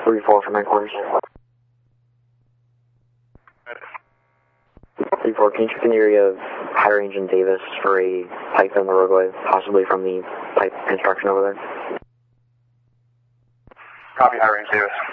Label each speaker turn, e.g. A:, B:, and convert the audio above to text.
A: 3-4 from headquarters. 3-4, can you check in the area of High Range and Davis for a pipe in the roadway, possibly from the pipe construction over there?
B: Copy, High Range, Davis.